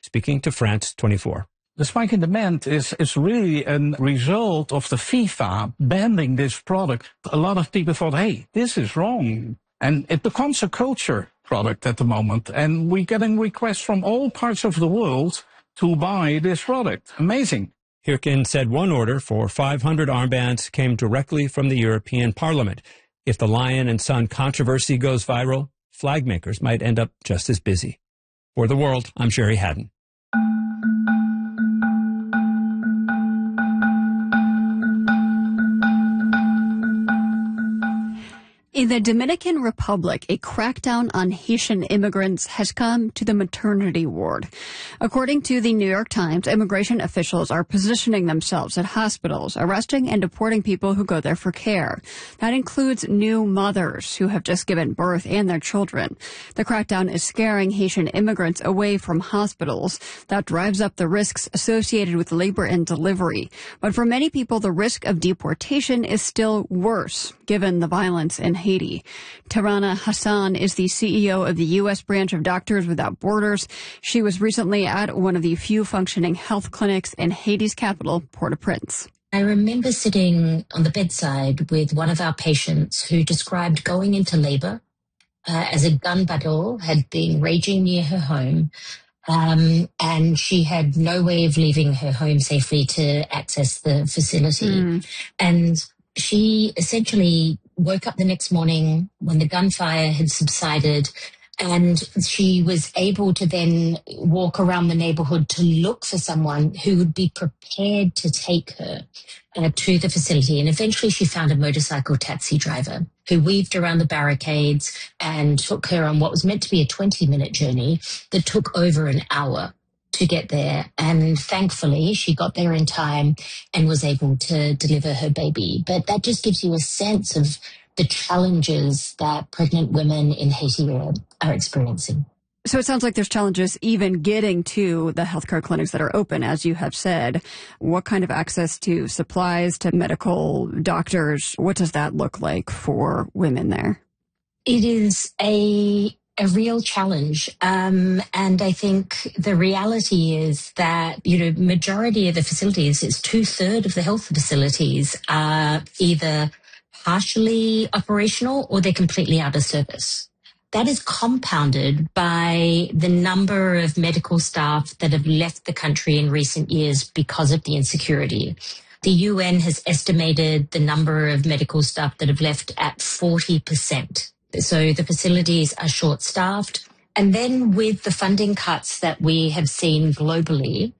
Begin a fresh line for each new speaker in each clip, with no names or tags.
speaking to France 24.
The spike in demand is really a result of the FIFA banning this product. A lot of people thought, hey, this is wrong. And it becomes a culture product at the moment. And we're getting requests from all parts of the world to buy this product. Amazing.
Hirkin said one order for 500 armbands came directly from the European Parliament. If the Lion and Son controversy goes viral, flag makers might end up just as busy. For The World, I'm Sherry Haddon.
In the Dominican Republic, a crackdown on Haitian immigrants has come to the maternity ward. According to the New York Times, immigration officials are positioning themselves at hospitals, arresting and deporting people who go there for care. That includes new mothers who have just given birth and their children. The crackdown is scaring Haitian immigrants away from hospitals. That drives up the risks associated with labor and delivery. But for many people, the risk of deportation is still worse, given the violence in Haiti. Tarana Hassan is the CEO of the U.S. branch of Doctors Without Borders. She was recently at one of the few functioning health clinics in Haiti's capital, Port-au-Prince.
I remember sitting on the bedside with one of our patients who described going into labor as a gun battle had been raging near her home, and she had no way of leaving her home safely to access the facility. And she essentially woke up the next morning when the gunfire had subsided, and she was able to then walk around the neighborhood to look for someone who would be prepared to take her to the facility. And eventually she found a motorcycle taxi driver who weaved around the barricades and took her on what was meant to be a 20-minute journey that took over an hour to get there. And thankfully, she got there in time and was able to deliver her baby. But that just gives you a sense of the challenges that pregnant women in Haiti are experiencing.
So it sounds like there's challenges even getting to the healthcare clinics that are open, as you have said. What kind of access to supplies, to medical doctors, what does that look like for women there?
It is a real challenge. And I think the reality is that, majority of the facilities, it's 2/3 of the health facilities are either partially operational or they're completely out of service. That is compounded by the number of medical staff that have left the country in recent years because of the insecurity. The UN has estimated the number of medical staff that have left at 40%. So the facilities are short-staffed. And then with the funding cuts that we have seen globally,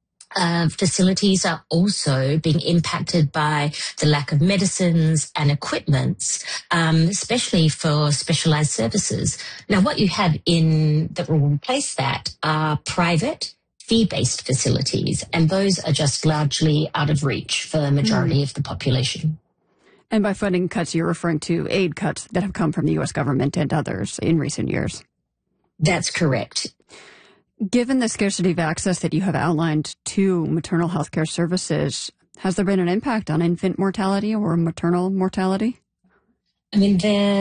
facilities are also being impacted by the lack of medicines and equipments, especially for specialized services. Now, what you have that will replace that are private, fee-based facilities, and those are just largely out of reach for the majority of the population.
And by funding cuts, you're referring to aid cuts that have come from the U.S. government and others in recent years.
That's correct.
Given the scarcity of access that you have outlined to maternal health care services, has there been an impact on infant mortality or maternal mortality?
I mean,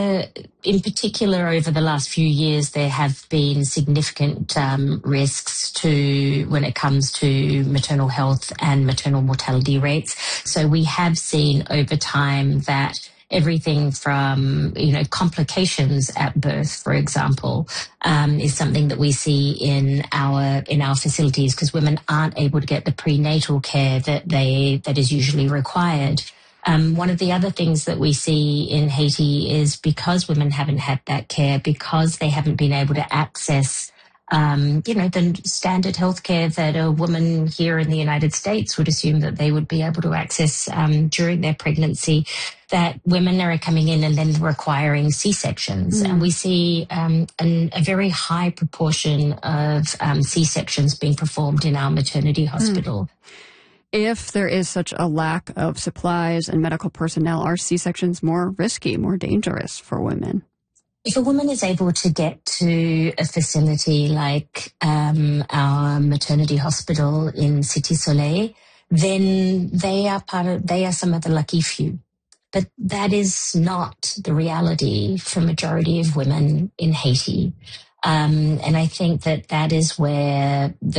in particular, over the last few years, there have been significant risks when it comes to maternal health and maternal mortality rates. So we have seen over time that everything from, complications at birth, for example, is something that we see in our facilities because women aren't able to get the prenatal care that is usually required. One of the other things that we see in Haiti is because women haven't had that care, because they haven't been able to access the standard healthcare that a woman here in the United States would assume that they would be able to access during their pregnancy, that women are coming in and then requiring C-sections. And we see a very high proportion of C-sections being performed in our maternity hospital.
If there is such a lack of supplies and medical personnel, are C-sections more risky, more dangerous for women?
If a woman is able to get to a facility like our maternity hospital in Cité Soleil, then they are some of the lucky few. But that is not the reality for a majority of women in Haiti. And I think that is where the